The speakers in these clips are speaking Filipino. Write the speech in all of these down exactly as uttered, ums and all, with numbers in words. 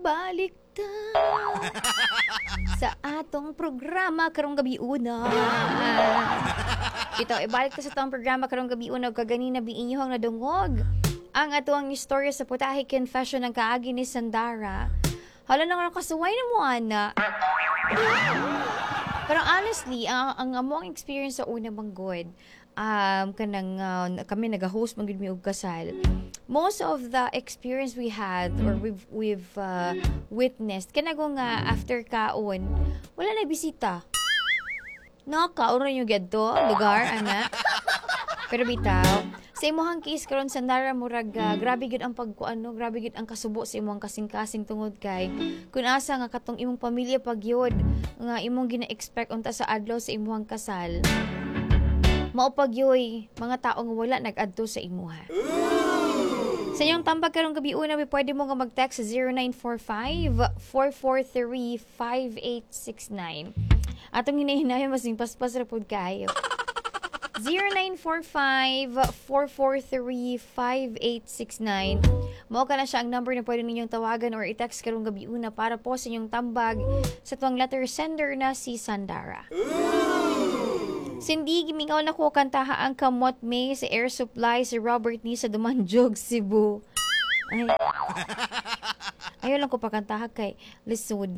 Balik ta sa atong programa karong gabi una. Ito, ibalik ta sa atong programa karong gabi una kaganina biinyong nadungog. Ang atuang istorya sa Putahe Confession ng kaagi ni Sandara. Hala na nga kasuway na mo, ana. Pero honestly, ang, ang among experience sa una bang good, um, kanang uh, kami nag-host magud mi og kasal. Most of the experience we had or we've we've uh, witnessed kanago nga after kaon, wala na bisita. No, kaon yung gadto lugar ana. Pero bitaw, sa imong case karon Sandara murag uh, grabe gid ang pagkuano, grabe gid ang kasubo sa imong kasing-kasing tungod kay kun asa nga katong imong pamilya pagyod nga imong gina-expect unta sa adlaw sa imong kasal. Mao pagyoy mga taong wala nag-adto sa imuha. Sa inyong tambag karong gabi una, pwede mo nga mag-text sa zero nine four five, four four three, five eight six nine. Atong hinahinayon masing paspas ra pud kayo. zero nine four five, four four three, five eight six nine. Mao ka na siya ang number na pwede ninyong tawagan or i-text karong gabi una para po sa inyong tambag sa tuwang letter sender na si Sandara. Cindy, gimingaw na ko kantaha ang Kamot May sa Air Supply si Robert ni sa Dumanjog, Cebu. Ay. Ayaw lang ko pakantaha kay Lisod.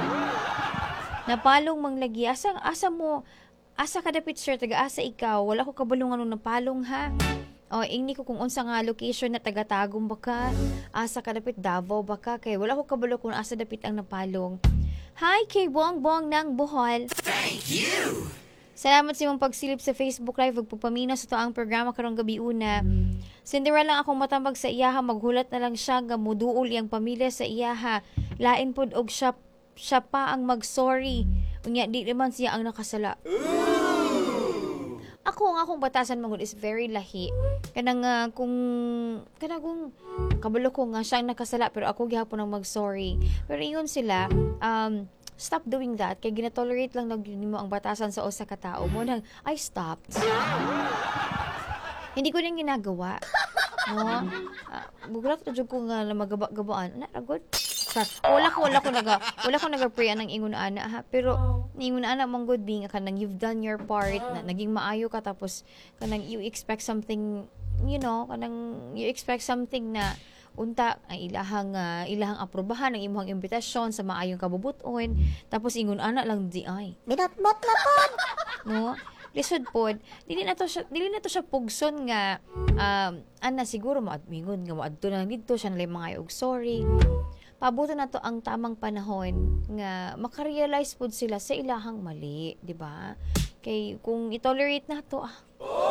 Napalong manglagi. Asa, asa mo, asa ka dapit sir, taga-asa ikaw. Wala ko kabalungan nung napalong ha. O, ingni ko kung unsa nga location na taga-tagong baka. Asa ka dapit Davao baka. Kay wala ko kabalo kung asa dapit ang napalong. Hi kay Bong Bong ng Bohol. Thank you! Salamat sa imong pagsilip sa Facebook Live ug pagpamina sa toang programa karong gabi una. Cinderella akong matambag sa iyaha, maghulat na lang siya nga muduol iyang pamilya sa iyaha. Lain pud og siya, siya pa ang mag-sorry. Unya di naman siya ang nakasala. Ako ang akong batasan mangud is very lahi. Kanang uh, kung kanang kung kabalo ko nga siya ang nakasala pero ako gihapon ang mag-sorry. Pero ingon sila um stop doing that kay ginatolerate lang nag mo ang batasan sa usa ka tawo mo nang I stopped. Hindi ko nang ginagawa. No? Uh, Bugrak to jud ko nga na magaba-gabaan. Na good. Wala ko wala ko naga wala ko naga-pray anang ingon ana ha pero ingon ana mong good being kanang you've done your part na naging maayo ka tapos kanang you expect something you know kanang you expect something na unta ang ilahang uh, ilahang aprobahan ang imong imbitasyon sa maayong kabubuton tapos ingon ana lang di ay Binatbot na po! no lisod pod dili na to siya dili na to siya pugson nga um ana siguro maadmingon nga maadto na didto siya nalay mga og sorry pabuto na to ang tamang panahon nga makarealize pod sila sa ilahang mali di ba kay kung itolerate na to ah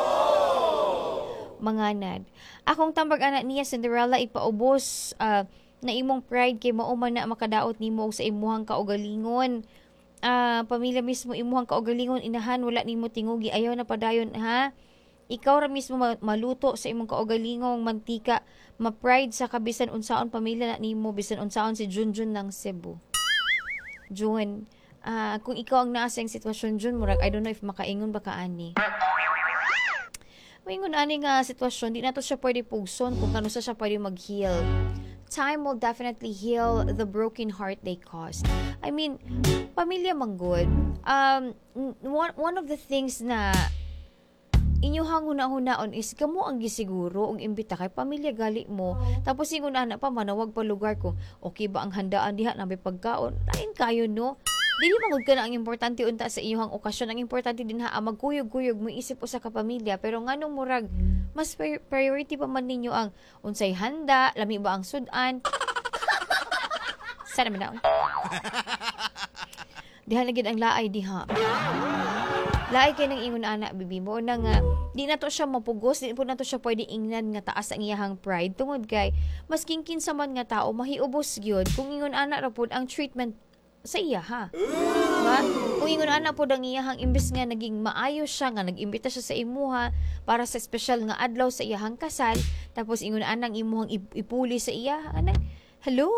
manganad. Akong tambag anak niya Cinderella ipaubos uh, na imong pride kay mao man na makadaot nimo sa imuhang kaugalingon. Uh, pamilya mismo imuhang kaugalingon inahan wala nimo tingugi ayaw na padayon ha. Ikaw ra mismo maluto sa imong kaugalingong mantika, ma-pride sa kabisan unsaon pamilya na nimo bisan unsaon si Junjun ng Cebu. Jun, uh, kung ikaw ang nasa ang sitwasyon Jun, murag I don't know if makaingon ba ka ani. Mingon ani nga sitwasyon, di na to siya pwede pugson kung kano sa siya pwede mag-heal. Time will definitely heal the broken heart they caused. I mean, pamilya man good. Um, one, one of the things na inyuhang huna-hunaon is kamo ang gisiguro ang imbita kay pamilya gali mo. Tapos ingon ana pa manawag pa lugar ko. Okay ba ang handaan diha na may pagkaon? Lain kayo no. Dili magud ka na ang importante unta sa iyong okasyon. Ang importante din ha, magkuyog-kuyog mo isip usa ka pamilya. Pero nganong murag, mas priority pa man ninyo ang unsay handa, lami ba ang sudan. Sana man diha na gid ang laay diha. Laay kay nang ingon ana bibi mo na nga di na to siya mapugos, di po na to siya pwede ingnan nga taas ang iyahang pride tungod kay mas kinsa man nga tao mahiubos gyud kung ingon ana ra pud ang treatment sa iya ha. Diba? Kung ingon ana po ang iyahang imbes nga naging maayo siya nga nag-imbita siya sa imuha para sa special nga adlaw sa iyahang kasal tapos ingon anang imuhang ipuli sa iya ana. Hello.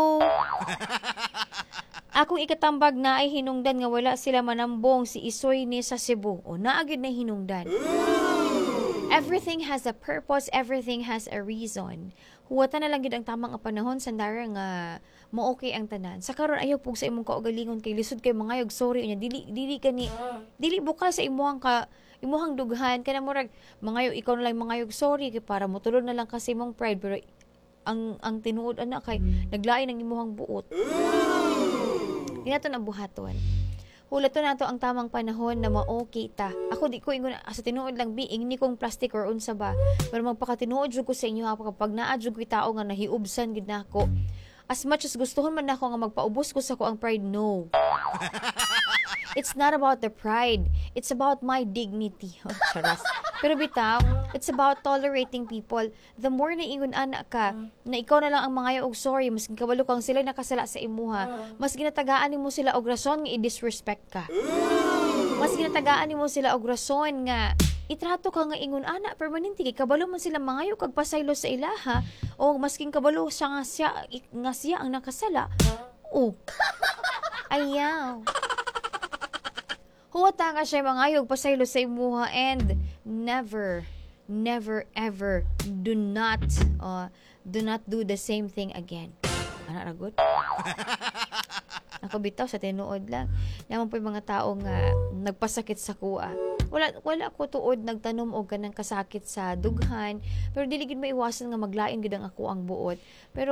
Akong ikatambag na ay hinungdan nga wala sila manambong si Isoy ni sa Cebu. O naagid na hinungdan. Everything has a purpose, everything has a reason. Huwata na lang gid ang tamang nga panahon sandara nga mo okay ang tanan. Sa karon ayaw pug sa imong kaugalingon kay lisod kay mangayog sorry unya dili dili kani dili bukas sa imuhang ka imuhang dughan kana murag mangayog ikaw na lang mangayog sorry kay para motulod na lang kasi imong pride pero ang ang tinuod ana kay naglain ang imuhang buot. Di nato na buhaton. Hulato nato ang tamang panahon na ma-okay ta. Ako di ko ingon sa tinuod lang biing ni kong plastic or unsa ba. Pero magpakatinuod jud ko sa inyo ha kapag naa jud ko tao nga nahiubsan gid nako. As much as gustuhon man nako nga magpaubos ko sa ko ang pride, no. It's not about the pride. It's about my dignity. Oh, charas. Pero bitaw, it's about tolerating people. The more na ingon anak ka, na ikaw na lang ang mga og sorry, mas kabalo kang sila nakasala sa imuha, mas ginatagaan nimo sila og rason nga i-disrespect ka. Mas ginatagaan nimo sila og rason nga itrato ka nga ingon anak permanente kay kabalo man sila mangayo kag pasaylo sa ilaha o masking kabalo siya nga siya nga siya ang nakasala. Oh. Ayaw. Huwata nga siya mangayog pasaylo sa imuha and never, never, ever do not, uh, do not do the same thing again. Ano, ragot? Ako bitaw sa tinuod lang. Naman po yung mga tao nga nagpasakit sa kuha. Wala, wala ko tuod nagtanom o ganang kasakit sa dughan. Pero diligid maiwasan nga maglaing gid ang ako ang buot. Pero